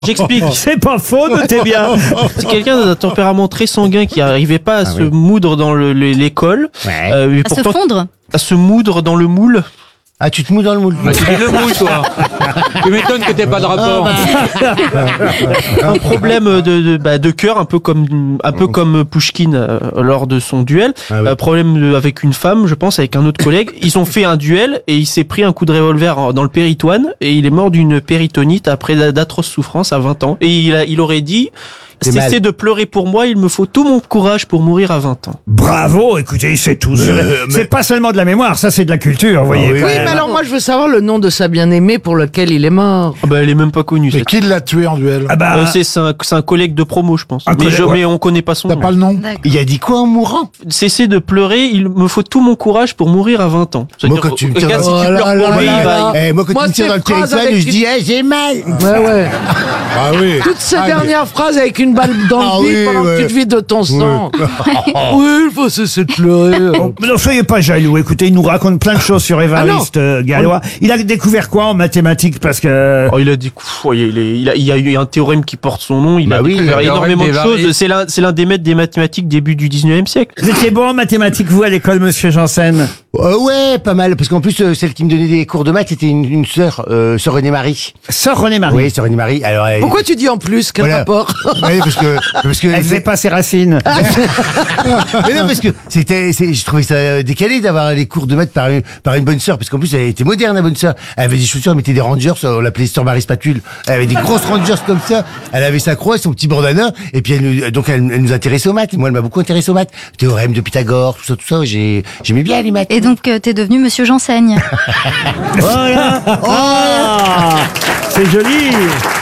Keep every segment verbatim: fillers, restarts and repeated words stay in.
J'explique. C'est pas faux, notez bien. C'est quelqu'un d'un tempérament très sanguin qui n'arrivait pas à Ah se oui. moudre dans le- le- l'école. Ouais. Euh, mais À se pourtant, fondre. à se moudre dans le moule. Ah, tu te mous dans le moule. Tu dis le moule, toi. Tu m'étonnes que t'aies pas de rapport. Un problème de de, bah, de cœur, un peu comme un peu comme Pouchkine euh, lors de son duel. Ah oui. Un problème de- avec une femme, je pense, avec un autre collègue. Ils ont fait un duel et il s'est pris un coup de revolver en- dans le péritoine et il est mort d'une péritonite après d'a- d'atroces souffrances à vingt ans. Et il a, il aurait dit. C'est Cessez mal. de pleurer pour moi, il me faut tout mon courage pour mourir à vingt ans. Bravo, écoutez, c'est tout. Euh, C'est mais- pas seulement de la mémoire, ça c'est de la culture, vous voyez. oui. quand Oui, même. mais alors moi je veux savoir le nom de sa bien-aimée pour lequel il est mort. Ah bah, elle est même pas connue. Mais cette- qui l'a tué en duel? Ah bah, Euh, c'est c'est un, c'est un collègue de promo, je pense. Un Mais, collègue, je, ouais. mais on connaît pas son T'as nom. pas le nom? D'accord. Il a dit quoi en mourant? Cessez de pleurer, il me faut tout mon courage pour mourir à vingt ans. Moi, C'est-à-dire, quand tu me regarde, tires si dans- tu Oh pleures là pour là lui, là il va- là. Eh, moi, quand Moi, tu me tires ces dans le phrases téléphone, avec je une- dis, eh, j'ai mal. Ouais, ouais. Ah oui. Toutes ces Ah, dernières phrases avec une balle dans le Ah bide oui, pendant ouais. que tu te vides de ton sang. Oui, il faut cesser de pleurer. oh, ne soyez pas jaloux. Écoutez, il nous raconte plein de choses sur Évariste euh, Galois. Il a découvert quoi en mathématiques? Parce que Oh, il a dit, pff, ouais, il, est- il, a, il y a eu un théorème qui porte son nom, il Bah a oui, découvert le théorème énormément de d'Évariste. choses. C'est l'un, c'est l'un des maîtres des mathématiques début du dix-neuvième siècle. vous étiez bon en mathématiques, vous, à l'école, monsieur Janssen? Euh, ouais, pas mal. Parce qu'en plus, euh, celle qui me donnait des cours de maths, c'était une, une sœur, euh, sœur René Marie. Sœur René Marie. Oui, sœur René Marie. Alors, elle... Pourquoi tu dis en plus? Quel Voilà. rapport? Ouais, parce que, parce que. Elle faisait pas ses racines. Mais non, parce que c'était, c'est, je trouvais ça décalé d'avoir les cours de maths par une, par une bonne sœur, parce qu'en plus, elle était moderne, la bonne sœur. Elle avait des chaussures, elle mettait des Rangers, on l'appelait Sœur Marie Spatule. Elle avait des grosses Rangers comme ça. Elle avait sa croix, son petit bandana, et puis elle nous, donc elle, elle nous intéressait aux maths. Et moi, elle m'a beaucoup intéressé aux maths. Théorème de Pythagore, tout ça, tout ça. J'ai, j'aimais bien les maths. Et donc, euh, t'es devenu Monsieur J'enseigne. Voilà. Ah, c'est joli.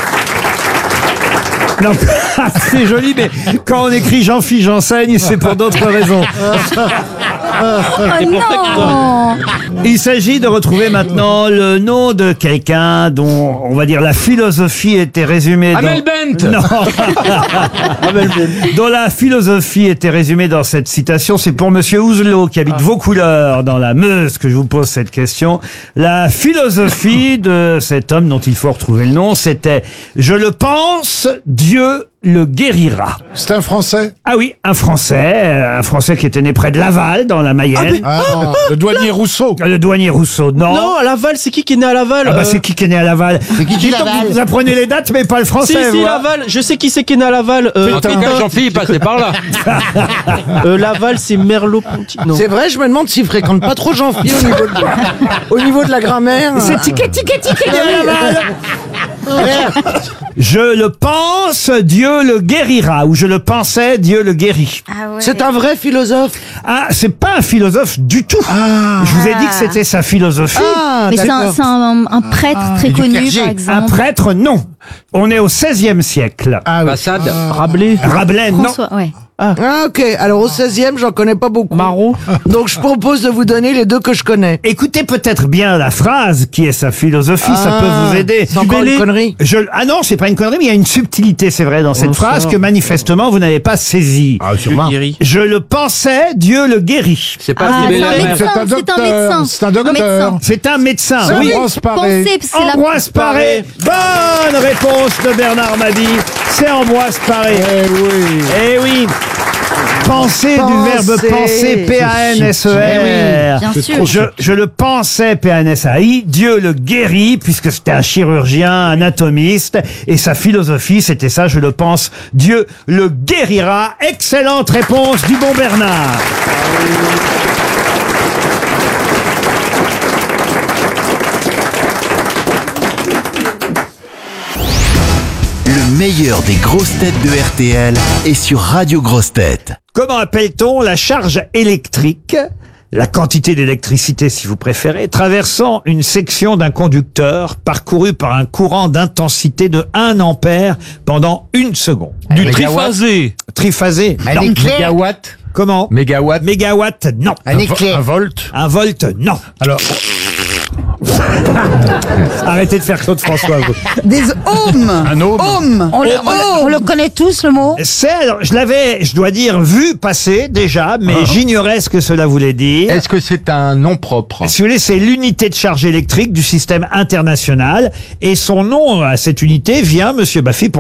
Non, c'est joli, mais quand on écrit Jean-Philippe J'enseigne, c'est pour d'autres raisons. Oh non. Il s'agit de retrouver maintenant le nom de quelqu'un dont, on va dire, la philosophie était résumée dans... Amel Bent. Non. Dont la philosophie était résumée dans cette citation. C'est pour Monsieur Ouzelot, qui habite Vaucouleurs, dans la Meuse, que je vous pose cette question. La philosophie de cet homme dont il faut retrouver le nom, c'était « Je le pense, Dieu le guérira ». C'est un Français? Ah oui, un Français, euh, un Français qui était né près de Laval, dans la Mayenne. Ah non, le douanier Rousseau. Le douanier Rousseau, non. Non, à Laval, c'est qui qui est né à Laval? Ah bah Euh, c'est qui qui est né à Laval. C'est qui qui Dites donc, Laval vous apprenez les dates mais pas le Si, français. si, vous, hein. Laval, je sais qui c'est qui est né à Laval. Euh, En tout cas, Jean-Philippe passait par là. euh, Laval, c'est Merleau-Ponty. Non. C'est vrai, je me demande s'il fréquente pas trop Jean-Philippe au niveau de, au niveau de la grammaire. C'est ticket, ticket, ticket de Laval. Je le pense, Dieu le guérira. Ou je le pensais, Dieu le guérit. Ah ouais. C'est un vrai philosophe. Ah, c'est pas un philosophe du tout. Je vous ai dit que c'était sa philosophie. Ah, Mais c'est un, d'accord. c'est un, un prêtre très du connu, clergé. par Un exemple. prêtre, non. On est au seizième siècle. Ah oui. Passade. Rabelais. Rabelais, non. François, ouais. Ah, ok. Alors, au seizième, j'en connais pas beaucoup. Marot. Donc, je propose de vous donner les deux que je connais. Écoutez peut-être bien la phrase qui est sa philosophie, ça Ah, peut vous aider. C'est encore une connerie. Je, ah non, c'est pas une connerie, mais il y a une subtilité, c'est vrai, dans cette Oh, phrase ça. que manifestement vous n'avez pas saisie. Ah, sûrement. Guéri. Je le pensais, Dieu le guérit. C'est pas Ah, Sybille c'est un Lerner. médecin, C'est un c'est un docteur, médecin. c'est un Un docteur. médecin. C'est un médecin, C'est oui. Ambroise Paré. Pensez, c'est la... Ambroise Paré. Bonne réponse de Bernard Mabie. C'est Ambroise Paré. Eh oui. Eh oui. Penser du verbe Penser. penser, P A N S E R. Bien C'est sûr. trop Je, je le pensais, P A N S A I, Dieu le guérit, puisque c'était un chirurgien, anatomiste, et sa philosophie, c'était ça, je le pense, Dieu le guérira. Excellente réponse du bon Bernard. Le meilleur des grosses têtes de R T L est sur Radio Grosses Têtes. Comment appelle-t-on la charge électrique, la quantité d'électricité si vous préférez, traversant une section d'un conducteur parcouru par un courant d'intensité de un ampère pendant une seconde? Du mégawatt. triphasé. Triphasé? Un Non. éclair. Mégawatt. Comment? Mégawatt. Mégawatt? Non. Un éclair. Un volt. Un volt? Non. Alors, Arrêtez de faire Claude François. vous. Des hommes. Un homme. Homme. On le, Homme. on le- on le connaît tous, le mot. C'est, alors, je l'avais, je dois dire, vu passer déjà, mais j'ignorais ce que cela voulait dire. Est-ce que c'est un nom propre? Si vous voulez, c'est l'unité de charge électrique du système international. Et son nom à cette unité vient, monsieur Baffy, pour